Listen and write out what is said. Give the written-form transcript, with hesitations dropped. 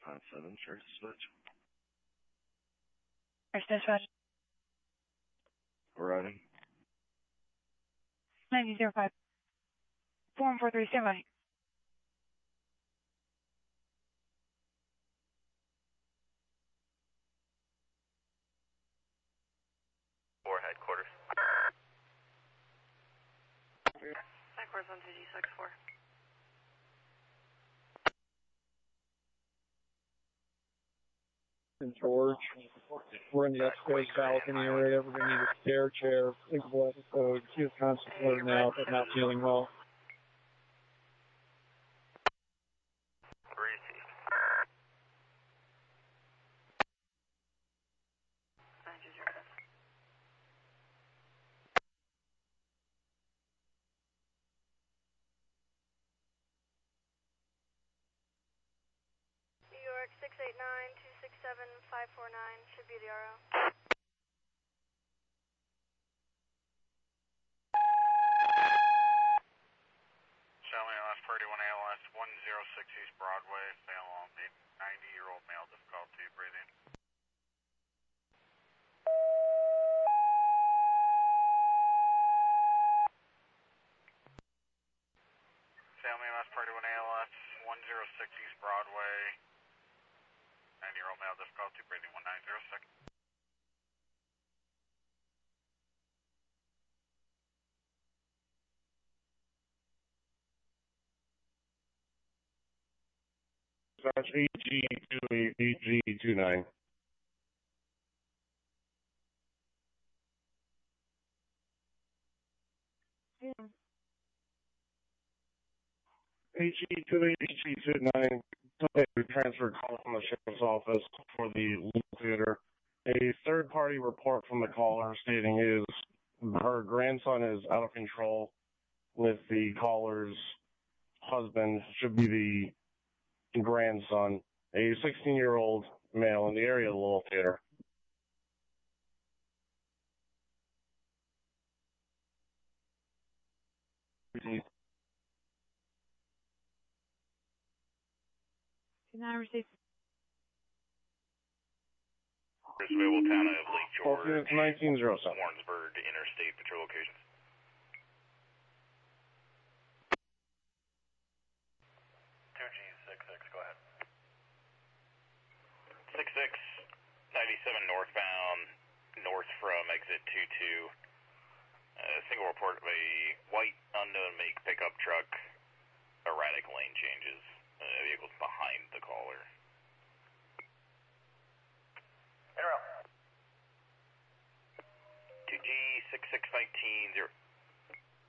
7, Church Dispatch. Church Dispatch. We're riding. 9005. 4143, stand by. For headquarters. Headquarters on 2G64. George, we're in the X-ray balcony area. We're going to need a stair chair. Signal code. She is constantly now, but not feeling well. Received. New York 689-267-549 should be the RO. Showing last 31 ALS 106 East Broadway, fail on the 90-year-old male, difficulty breathing. Family last 31 ALS 106 East Broadway, 90-year-old male, difficulty breathing 1906. Dispatch AG28BG29. AG28BG29. We transferred call from the sheriff's office for the Little Theater. A third-party report from the caller stating her grandson is out of control with the caller's husband, should be the grandson, a 16-year-old male in the area of the Little Theater. Can I receive? Available town of Lake George, 1907. Warrensburg, interstate patrol locations. Go ahead. 6697 northbound, north from exit 22. Single report of a white unknown make pickup truck, erratic lane changes. Vehicles behind the caller. Interrupt. 2G6619